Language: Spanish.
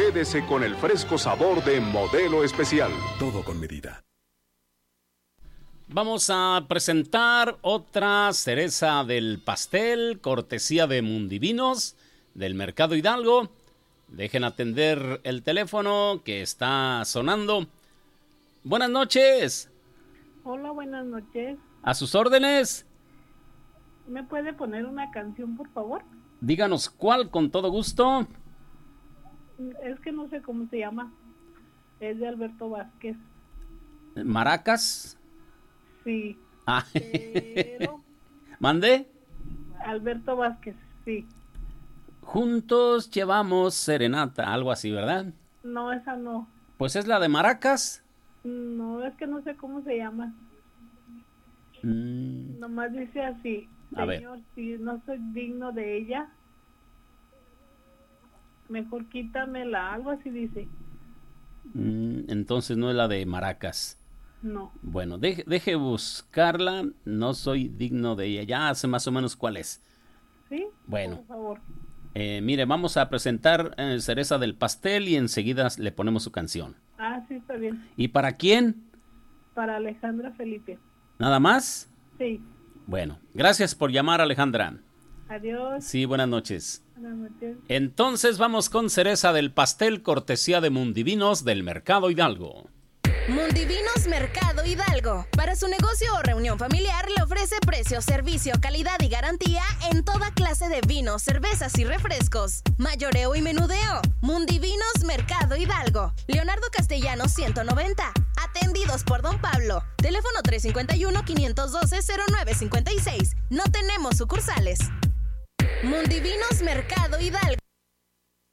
quédese con el fresco sabor de Modelo Especial. Todo con medida. Vamos a presentar otra cereza del pastel, cortesía de Mundivinos, del Mercado Hidalgo. Dejen atender el teléfono que está sonando. Buenas noches. Hola, buenas noches. A sus órdenes. ¿Me puede poner una canción, por favor? Díganos cuál, con todo gusto. Es que no sé cómo se llama. Es de Alberto Vázquez. ¿Maracas? Sí. Ah. Pero... ¿Mande? Alberto Vázquez, sí. Juntos llevamos serenata, algo así, ¿verdad? No, esa no. Pues es la de Maracas. No, es que no sé cómo se llama. Nomás dice así. A ver. Señor, si no soy digno de ella, mejor quítamela, algo así dice. Entonces no es la de Maracas. No. Bueno, deje buscarla. No soy digno de ella. Ya sé más o menos cuál es. ¿Sí? Bueno. Por favor. Mire, vamos a presentar cereza del pastel y enseguida le ponemos su canción. Ah, sí, está bien. ¿Y para quién? Para Alejandra Felipe. ¿Nada más? Sí. Bueno, gracias por llamar, Alejandra. Adiós. Sí, buenas noches. Buenas noches. Entonces vamos con cereza del pastel, cortesía de Mundivinos del Mercado Hidalgo. Mundivinos Mercado Hidalgo. Para su negocio o reunión familiar le ofrece precio, servicio, calidad y garantía en toda clase de vinos, cervezas y refrescos. Mayoreo y menudeo. Mundivinos Mercado Hidalgo. Leonardo Castellanos 190. Atendidos por Don Pablo. Teléfono 351-512-0956. No tenemos sucursales. Mundivinos Mercado Hidalgo.